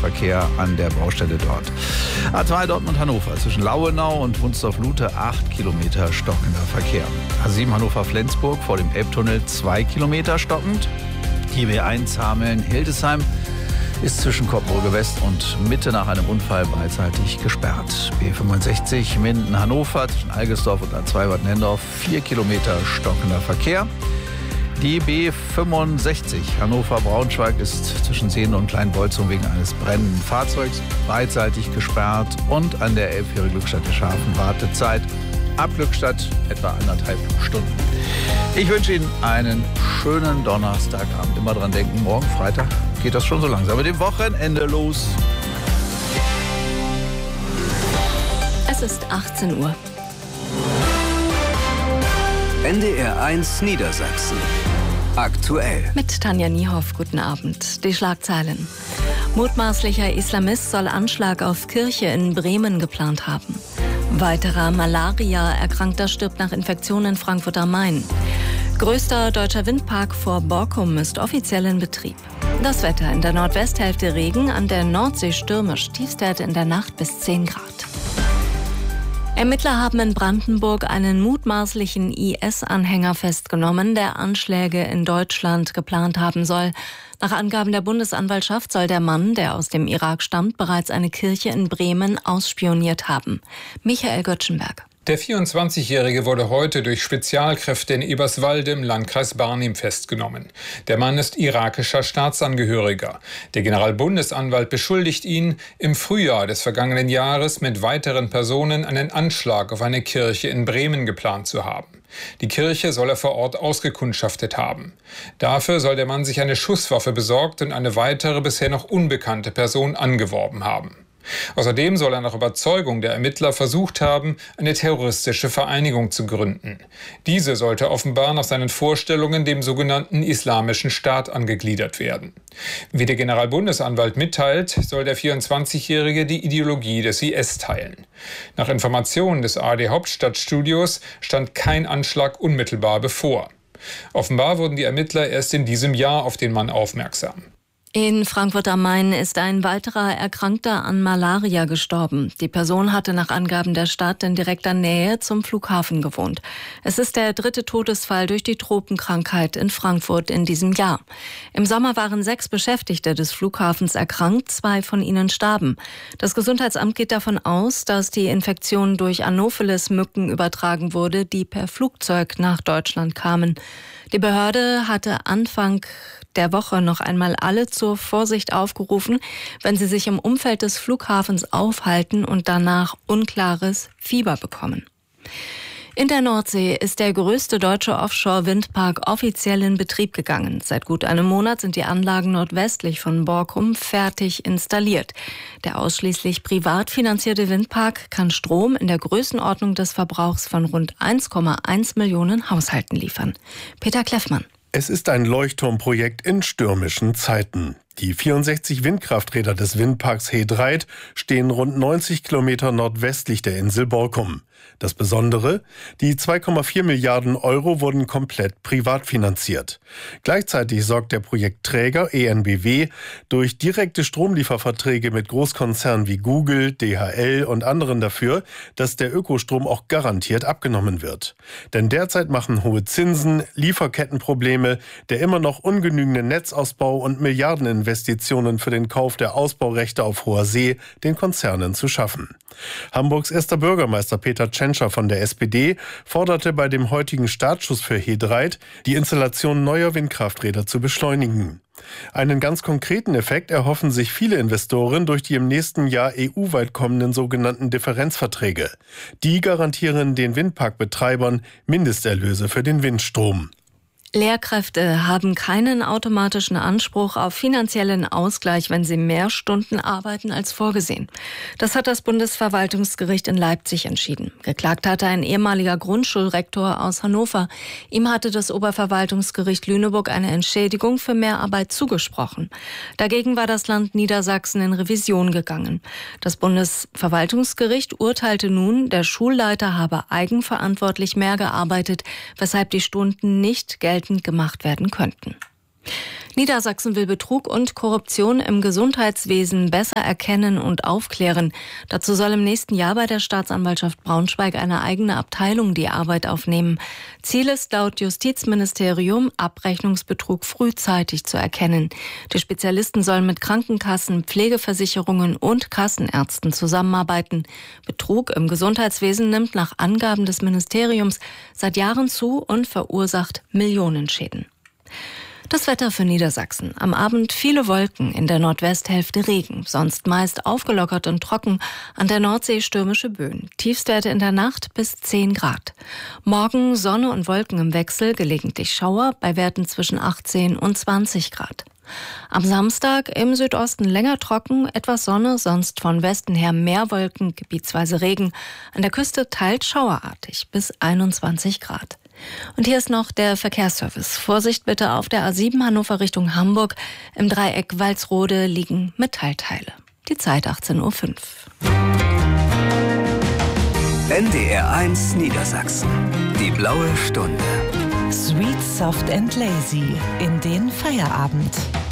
Verkehr an der Baustelle dort. A2 Dortmund-Hannover zwischen Lauenau und Wunsdorf-Lute 8 Kilometer stockender Verkehr. A7 Hannover-Flensburg vor dem Elbtunnel 2 Kilometer stockend. Die B1 Hameln-Hildesheim ist zwischen Koppbrücke West und Mitte nach einem Unfall beidseitig gesperrt. B65 Minden-Hannover zwischen Algesdorf und A2 Bad Nendorf 4 Kilometer stockender Verkehr. Die B65 Hannover-Braunschweig ist zwischen Seen und Kleinbolzum wegen eines brennenden Fahrzeugs beidseitig gesperrt und an der Elbfähre Glückstadt-Schafen Wartezeit ab Glückstadt etwa 1,5 Stunden. Ich wünsche Ihnen einen schönen Donnerstagabend. Immer dran denken, morgen Freitag geht das schon so langsam mit dem Wochenende los. Es ist 18 Uhr. NDR 1 Niedersachsen. Aktuell. Mit Tanja Niehoff, guten Abend. Die Schlagzeilen. Mutmaßlicher Islamist soll Anschlag auf Kirche in Bremen geplant haben. Weiterer Malaria-Erkrankter stirbt nach Infektion in Frankfurt am Main. Größter deutscher Windpark vor Borkum ist offiziell in Betrieb. Das Wetter: in der Nordwesthälfte Regen, an der Nordsee stürmisch, Tiefstwerte in der Nacht bis 10 Grad. Ermittler haben in Brandenburg einen mutmaßlichen IS-Anhänger festgenommen, der Anschläge in Deutschland geplant haben soll. Nach Angaben der Bundesanwaltschaft soll der Mann, der aus dem Irak stammt, bereits eine Kirche in Bremen ausspioniert haben. Michael Göttschenberg. Der 24-Jährige wurde heute durch Spezialkräfte in Eberswalde im Landkreis Barnim festgenommen. Der Mann ist irakischer Staatsangehöriger. Der Generalbundesanwalt beschuldigt ihn, im Frühjahr des vergangenen Jahres mit weiteren Personen einen Anschlag auf eine Kirche in Bremen geplant zu haben. Die Kirche soll er vor Ort ausgekundschaftet haben. Dafür soll der Mann sich eine Schusswaffe besorgt und eine weitere, bisher noch unbekannte Person angeworben haben. Außerdem soll er nach Überzeugung der Ermittler versucht haben, eine terroristische Vereinigung zu gründen. Diese sollte offenbar nach seinen Vorstellungen dem sogenannten Islamischen Staat angegliedert werden. Wie der Generalbundesanwalt mitteilt, soll der 24-Jährige die Ideologie des IS teilen. Nach Informationen des ARD Hauptstadtstudios stand kein Anschlag unmittelbar bevor. Offenbar wurden die Ermittler erst in diesem Jahr auf den Mann aufmerksam. In Frankfurt am Main ist ein weiterer Erkrankter an Malaria gestorben. Die Person hatte nach Angaben der Stadt in direkter Nähe zum Flughafen gewohnt. Es ist der 3. Todesfall durch die Tropenkrankheit in Frankfurt in diesem Jahr. Im Sommer waren 6 Beschäftigte des Flughafens erkrankt, 2 von ihnen starben. Das Gesundheitsamt geht davon aus, dass die Infektion durch Anopheles-Mücken übertragen wurde, die per Flugzeug nach Deutschland kamen. Die Behörde hatte Anfang der Woche noch einmal alle zur Vorsicht aufgerufen, wenn sie sich im Umfeld des Flughafens aufhalten und danach unklares Fieber bekommen. In der Nordsee ist der größte deutsche Offshore-Windpark offiziell in Betrieb gegangen. Seit gut einem Monat sind die Anlagen nordwestlich von Borkum fertig installiert. Der ausschließlich privat finanzierte Windpark kann Strom in der Größenordnung des Verbrauchs von rund 1,1 Millionen Haushalten liefern. Peter Kleffmann. Es ist ein Leuchtturmprojekt in stürmischen Zeiten. Die 64 Windkrafträder des Windparks He-Dreit stehen rund 90 Kilometer nordwestlich der Insel Borkum. Das Besondere: die 2,4 Milliarden Euro wurden komplett privat finanziert. Gleichzeitig sorgt der Projektträger EnBW durch direkte Stromlieferverträge mit Großkonzernen wie Google, DHL und anderen dafür, dass der Ökostrom auch garantiert abgenommen wird. Denn derzeit machen hohe Zinsen, Lieferkettenprobleme, der immer noch ungenügende Netzausbau und Milliardeninvestitionen für den Kauf der Ausbaurechte auf hoher See den Konzernen zu schaffen. Hamburgs erster Bürgermeister Peter Tschentscher von der SPD forderte bei dem heutigen Startschuss für He-Dreit, die Installation neuer Windkrafträder zu beschleunigen. Einen ganz konkreten Effekt erhoffen sich viele Investoren durch die im nächsten Jahr EU-weit kommenden sogenannten Differenzverträge. Die garantieren den Windparkbetreibern Mindesterlöse für den Windstrom. Lehrkräfte haben keinen automatischen Anspruch auf finanziellen Ausgleich, wenn sie mehr Stunden arbeiten als vorgesehen. Das hat das Bundesverwaltungsgericht in Leipzig entschieden. Geklagt hatte ein ehemaliger Grundschulrektor aus Hannover. Ihm hatte das Oberverwaltungsgericht Lüneburg eine Entschädigung für Mehrarbeit zugesprochen. Dagegen war das Land Niedersachsen in Revision gegangen. Das Bundesverwaltungsgericht urteilte nun, der Schulleiter habe eigenverantwortlich mehr gearbeitet, weshalb die Stunden nicht geltend gemacht werden könnten. Niedersachsen will Betrug und Korruption im Gesundheitswesen besser erkennen und aufklären. Dazu soll im nächsten Jahr bei der Staatsanwaltschaft Braunschweig eine eigene Abteilung die Arbeit aufnehmen. Ziel ist laut Justizministerium, Abrechnungsbetrug frühzeitig zu erkennen. Die Spezialisten sollen mit Krankenkassen, Pflegeversicherungen und Kassenärzten zusammenarbeiten. Betrug im Gesundheitswesen nimmt nach Angaben des Ministeriums seit Jahren zu und verursacht Millionenschäden. Das Wetter für Niedersachsen. Am Abend viele Wolken, in der Nordwesthälfte Regen. Sonst meist aufgelockert und trocken. An der Nordsee stürmische Böen. Tiefstwerte in der Nacht bis 10 Grad. Morgen Sonne und Wolken im Wechsel, gelegentlich Schauer bei Werten zwischen 18 und 20 Grad. Am Samstag im Südosten länger trocken, etwas Sonne, sonst von Westen her mehr Wolken, gebietsweise Regen. An der Küste teils schauerartig bis 21 Grad. Und hier ist noch der Verkehrsservice. Vorsicht bitte auf der A7 Hannover Richtung Hamburg. Im Dreieck Walsrode liegen Metallteile. Die Zeit 18:05 Uhr. NDR 1 Niedersachsen. Die blaue Stunde. Sweet, soft and lazy in den Feierabend.